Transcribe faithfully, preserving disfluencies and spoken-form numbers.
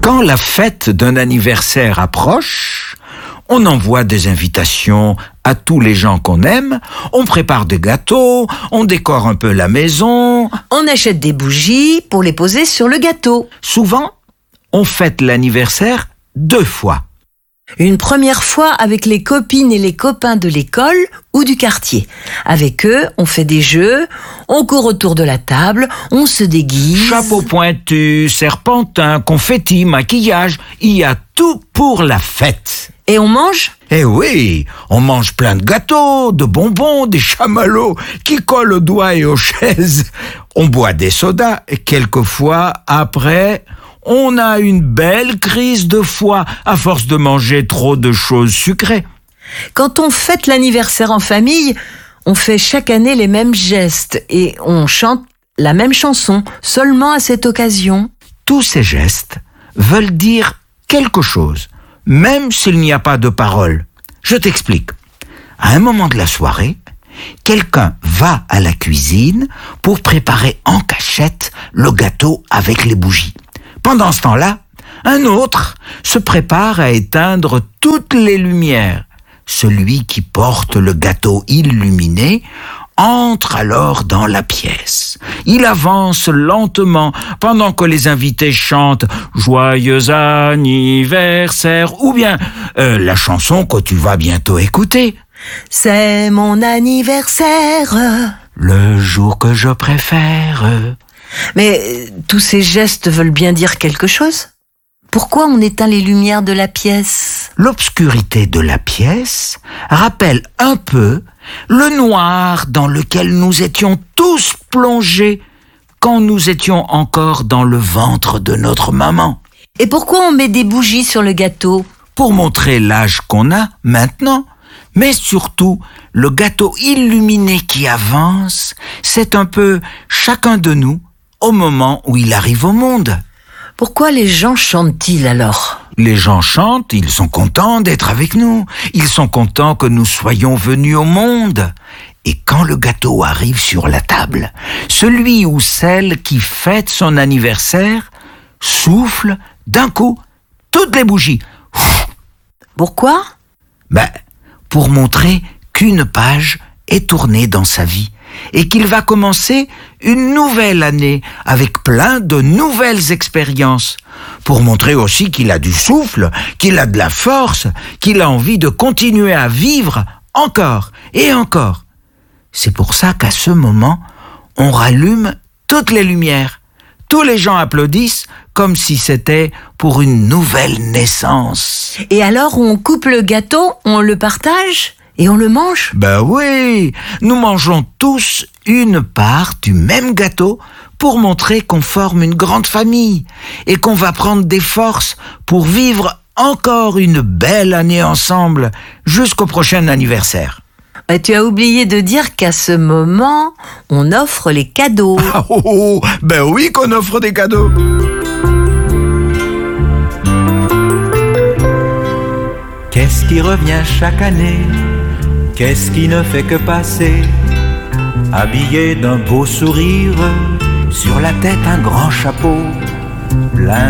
Quand la fête d'un anniversaire approche, on envoie des invitations à tous les gens qu'on aime, on prépare des gâteaux, on décore un peu la maison. On achète des bougies pour les poser sur le gâteau. Souvent, on fête l'anniversaire deux fois. Une première fois avec les copines et les copains de l'école ou du quartier. Avec eux, on fait des jeux, on court autour de la table, on se déguise. Chapeau pointu, serpentin, confetti, maquillage, il y a tout pour la fête. Et on mange ? Eh oui, on mange plein de gâteaux, de bonbons, des chamallows qui collent aux doigts et aux chaises. On boit des sodas et quelquefois, après, on a une belle crise de foie à force de manger trop de choses sucrées. Quand on fête l'anniversaire en famille, on fait chaque année les mêmes gestes et on chante la même chanson, seulement à cette occasion. Tous ces gestes veulent dire quelque chose, même s'il n'y a pas de paroles. Je t'explique. À un moment de la soirée, quelqu'un va à la cuisine pour préparer en cachette le gâteau avec les bougies. Pendant ce temps-là, un autre se prépare à éteindre toutes les lumières. Celui qui porte le gâteau illuminé entre alors dans la pièce. Il avance lentement pendant que les invités chantent « Joyeux anniversaire » ou bien euh, la chanson que tu vas bientôt écouter. « C'est mon anniversaire » le jour que je préfère. Mais euh, tous ces gestes veulent bien dire quelque chose ? Pourquoi on éteint les lumières de la pièce ? L'obscurité de la pièce rappelle un peu le noir dans lequel nous étions tous plongés quand nous étions encore dans le ventre de notre maman. Et pourquoi on met des bougies sur le gâteau ? Pour montrer l'âge qu'on a maintenant, mais surtout le gâteau illuminé qui avance, c'est un peu chacun de nous au moment où il arrive au monde. Pourquoi les gens chantent-ils alors ? Les gens chantent, ils sont contents d'être avec nous. Ils sont contents que nous soyons venus au monde. Et quand le gâteau arrive sur la table, celui ou celle qui fête son anniversaire souffle d'un coup toutes les bougies. Pourquoi ? Ben, pour montrer qu'une page est tournée dans sa vie et qu'il va commencer une nouvelle année avec plein de nouvelles expériences. Pour montrer aussi qu'il a du souffle, qu'il a de la force, qu'il a envie de continuer à vivre encore et encore. C'est pour ça qu'à ce moment, on rallume toutes les lumières. Tous les gens applaudissent comme si c'était pour une nouvelle naissance. Et alors on coupe le gâteau, on le partage ? Et on le mange ? Ben oui, nous mangeons tous une part du même gâteau pour montrer qu'on forme une grande famille et qu'on va prendre des forces pour vivre encore une belle année ensemble jusqu'au prochain anniversaire. Et tu as oublié de dire qu'à ce moment, on offre les cadeaux. Ah, oh, oh, ben oui qu'on offre des cadeaux. Qu'est-ce qui revient chaque année ? Qu'est-ce qui ne fait que passer ? Habillé d'un beau sourire, sur la tête un grand chapeau, plein